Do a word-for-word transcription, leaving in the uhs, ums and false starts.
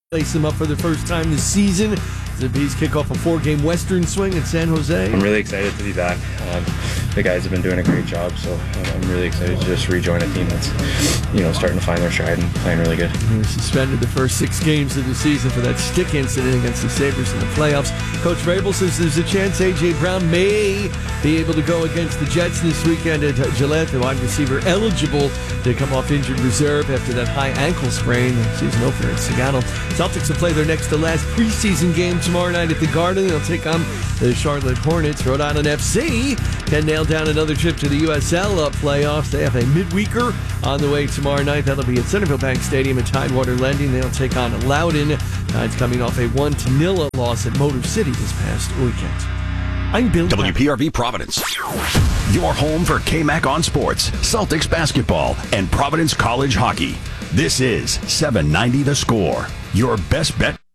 Lace them up for the first time this season. The Bees kick off a four-game Western swing in San Jose. I'm really excited to be back. Um, the guys have been doing a great job, so I'm really excited to just rejoin a team that's, you know, starting to find their stride and playing really good. They suspended the first six games of the season for that stick incident against the Sabres in the playoffs. Coach Vrabel says there's a chance A J. Brown may be able to go against the Jets this weekend at Gillette. The wide receiver eligible to come off injured reserve after that high ankle sprain. The season opener at Seattle. Celtics will play their next to last preseason game tomorrow night at the Garden. They'll take on the Charlotte Hornets. Rhode Island F C can nail down another trip to the U S L uh, playoffs. They have a midweeker on the way tomorrow night. That'll be at Centerville Bank Stadium at Tidewater Lending. They'll take on Loudoun. Tide's coming off a one to nil loss at Motor City this past weekend. I'm Bill W P R V Providence. Your home for K-Mac on sports, Celtics basketball, and Providence College hockey. This is seven ninety The Score. Your best bet.